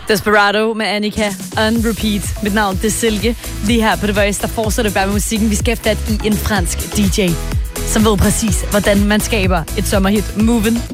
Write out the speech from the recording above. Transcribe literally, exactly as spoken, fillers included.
Desperado med Annika on repeat. Mit navn det er Silke. Lige her på The Voice, der fortsætter bare med musikken. Vi skal have fat i en fransk D J, som ved præcis, hvordan man skaber et sommerhit. Movin'.